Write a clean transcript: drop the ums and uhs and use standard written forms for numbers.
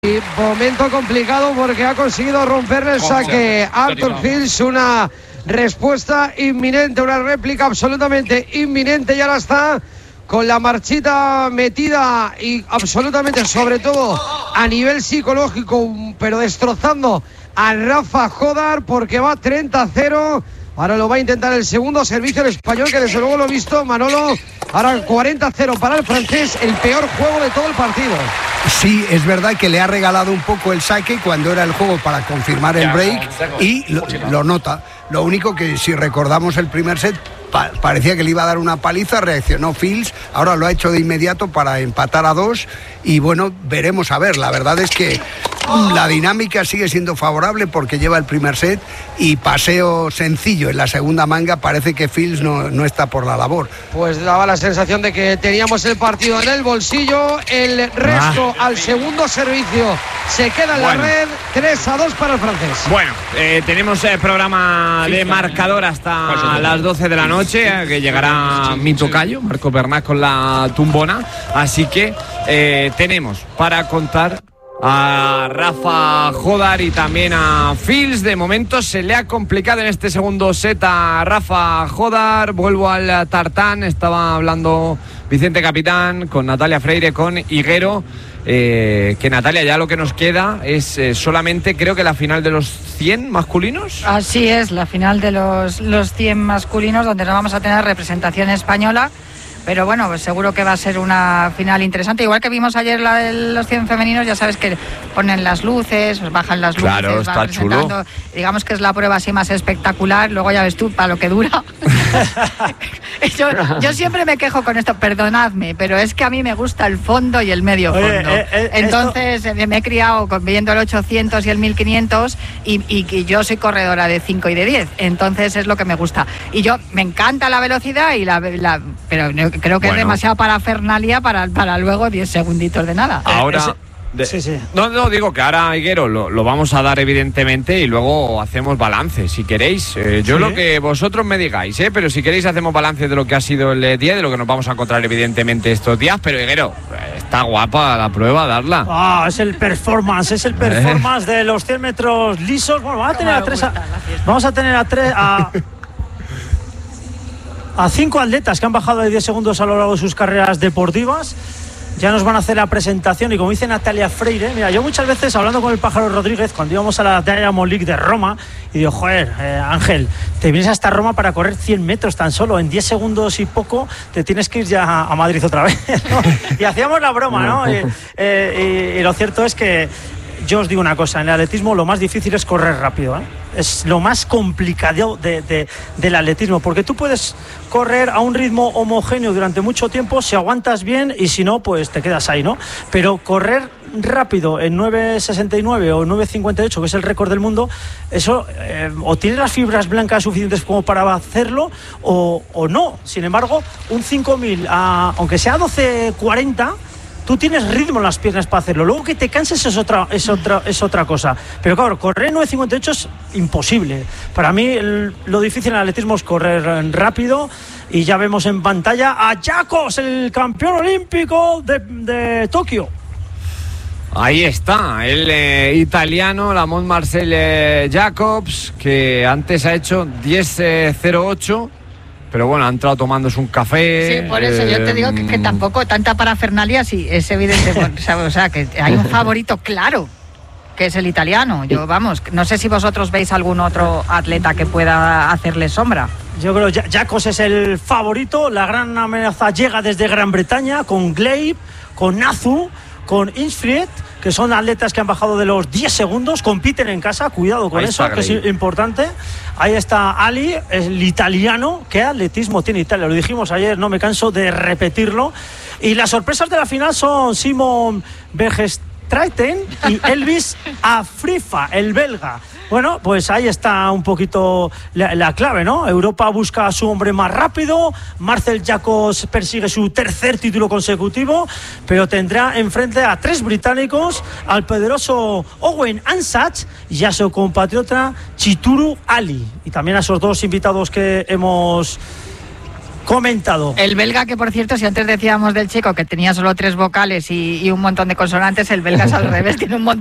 Y momento complicado porque ha conseguido romperle el saque Arthur Fields, una respuesta inminente, una réplica absolutamente inminente, y ahora está con la marchita metida y absolutamente, sobre todo a nivel psicológico, pero destrozando a Rafa Jodar, porque va 30-0. Ahora lo va a intentar el segundo servicio el español, que desde luego lo he visto, Manolo. Ahora 40-0 para el francés, el peor juego de todo el partido. Sí, es verdad que le ha regalado un poco el saque cuando era el juego para confirmar el break, y lo nota. Lo único que, si recordamos el primer set, parecía que le iba a dar una paliza, reaccionó Fields, ahora lo ha hecho de inmediato para empatar a 2, y bueno, veremos a ver. La verdad es que la dinámica sigue siendo favorable porque lleva el primer set y paseo sencillo en la segunda manga. Parece que Fields no está por la labor. Pues daba la sensación de que teníamos el partido en el bolsillo. El resto al segundo servicio se queda en la red. 3-2 para el francés. Bueno, tenemos programa de marcador hasta las 12 de la noche, que llegará mi tocayo, Marco Bernat, con la tumbona. Así que tenemos para contar a Rafa Jodar y también a Fields. De momento se le ha complicado en este segundo set a Rafa Jodar. Vuelvo al tartán. Estaba hablando Vicente Capitán con Natalia Freire, con Higuero, que Natalia, ya lo que nos queda es solamente, creo que la final de los 100 masculinos. Así es, la final de los 100 masculinos, donde no vamos a tener representación española. Pero bueno, pues seguro que va a ser una final interesante. Igual que vimos ayer la de los 100 femeninos, ya sabes que ponen las luces, bajan las luces, claro, está chulo. Digamos que es la prueba así más espectacular. Luego ya ves tú, para lo que dura. yo siempre me quejo con esto, perdonadme, pero es que a mí me gusta el fondo y el medio fondo. Entonces me he criado viendo el 800 y el 1500 y yo soy corredora de 5 y de 10. Entonces es lo que me gusta. Y yo me encanta la velocidad, pero creo que es demasiado parafernalia para luego 10 segunditos de nada. Ahora... Sí. No, digo que ahora, Higuero, lo vamos a dar evidentemente y luego hacemos balance, si queréis. Yo lo que vosotros me digáis, pero si queréis hacemos balance de lo que ha sido el día, de lo que nos vamos a encontrar evidentemente estos días. Pero, Higuero, está guapa la prueba, darla. Es el performance de los 100 metros lisos. Bueno, vamos a tener a 5 atletas que han bajado de 10 segundos a lo largo de sus carreras deportivas. Ya nos van a hacer la presentación, y como dice Natalia Freire, mira, yo muchas veces hablando con el Pájaro Rodríguez, cuando íbamos a la Diamond League de Roma, y digo, joder, Ángel, te vienes hasta Roma para correr 100 metros tan solo, en 10 segundos y poco te tienes que ir ya a Madrid otra vez, ¿no? Y hacíamos la broma, ¿no? Y lo cierto es que yo os digo una cosa, en el atletismo lo más difícil es correr rápido, ¿eh? Es lo más complicado del atletismo, porque tú puedes correr a un ritmo homogéneo durante mucho tiempo si aguantas bien, y si no, pues te quedas ahí, ¿no? Pero correr rápido en 9.69 o 9.58, que es el récord del mundo, eso o tienes las fibras blancas suficientes como para hacerlo o no. Sin embargo, un 5.000 aunque sea 12.40, tú tienes ritmo en las piernas para hacerlo. Luego que te canses es otra cosa. Pero claro, correr 9.58 es imposible. Para mí lo difícil en el atletismo es correr rápido. Y ya vemos en pantalla a Jacobs, el campeón olímpico de Tokio. Ahí está, el italiano, Lamont Marcel Jacobs, que antes ha hecho 10.08. Pero bueno, ha entrado tomándose un café. Sí, por eso yo te digo que tampoco tanta parafernalia, sí, es evidente. O sea, que hay un favorito claro, que es el italiano. Yo, vamos, no sé si vosotros veis algún otro atleta que pueda hacerle sombra. Yo creo que Jacobs es el favorito. La gran amenaza llega desde Gran Bretaña, con Gleib, con Nazu, con Insfried, que son atletas que han bajado de los 10 segundos, compiten en casa, cuidado con eso, que es importante. Ahí está Ali, el italiano. ¿Qué atletismo tiene Italia? Lo dijimos ayer, no me canso de repetirlo. Y las sorpresas de la final son Simon Bergestreiten y Elvis Afrifa, el belga. Bueno, pues ahí está un poquito la clave, ¿no? Europa busca a su hombre más rápido. Marcel Jacobs persigue su tercer título consecutivo, pero tendrá enfrente a 3 británicos, al poderoso Owen Ansatz y a su compatriota Chituru Ali. Y también a esos 2 invitados que hemos comentado. El belga, que por cierto, si antes decíamos del checo que tenía solo 3 vocales y un montón de consonantes, el belga es al revés, tiene un montón